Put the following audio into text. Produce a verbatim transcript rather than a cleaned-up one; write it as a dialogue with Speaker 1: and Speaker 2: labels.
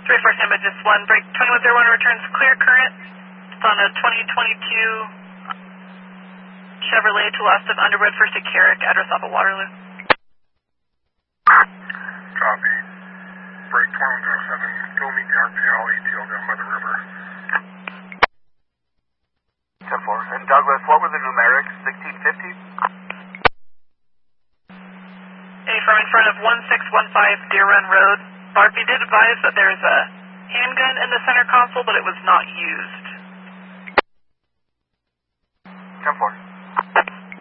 Speaker 1: three four San just one, break twenty-one zero one returns clear current. It's on a twenty twenty-two Chevrolet to west of Underwood, first at Carrick, address off of Waterloo.
Speaker 2: Copy. Break twenty-one zero seven, go meet the R P L A T O down by the river.
Speaker 3: ten four. And Douglas, what were the numerics? sixteen fifty?
Speaker 1: A from in front of one six one five Deer Run Road. Barkby did advise that there's a handgun in the center console, but it was not used.
Speaker 3: ten four.